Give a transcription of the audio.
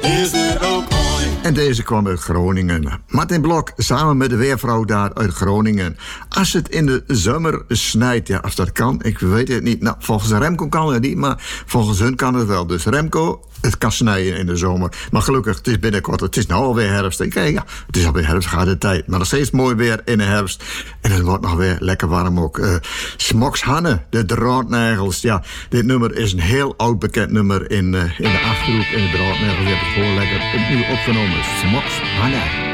is er ook ooit. En deze kwam uit Groningen. Martin Blok samen met de weervrouw daar uit Groningen. Als het in de zomer snijdt, ja, als dat kan, ik weet het niet. Nou, volgens Remco kan het niet, maar volgens hun kan het wel. Dus Remco, het kan snijden in de zomer. Maar gelukkig, het is binnenkort, het is nou alweer herfst. Ik denk, ja, het is alweer herfst, gaat de tijd. Maar nog steeds mooi weer in de herfst. En het wordt nog weer lekker warm ook. Smoks Hanne, de Draadnagels. Ja, dit nummer is een heel oud bekend nummer in de Achterhoek. In de Draadnagels, je hebt het gewoon lekker opnieuw opgenomen. Smoks Hanne.